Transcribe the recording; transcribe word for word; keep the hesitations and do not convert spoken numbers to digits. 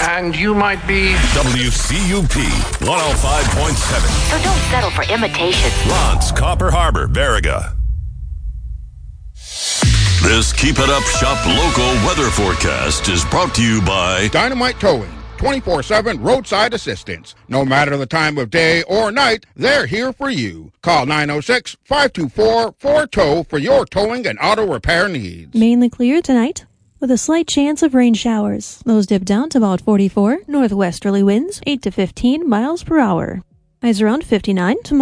And you might be W C U P one oh five point seven. So don't settle for imitation. Lance, Copper Harbor, Baraga. This Keep It Up Shop local weather forecast is brought to you by Dynamite Towing, twenty-four seven roadside assistance. No matter the time of day or night, they're here for you. Call nine oh six, five two four, four tow for your towing and auto repair needs. Mainly clear tonight, with a slight chance of rain showers. Those dip down to about forty-four. Northwesterly winds, eight to fifteen miles per hour. Highs around fifty-nine tomorrow.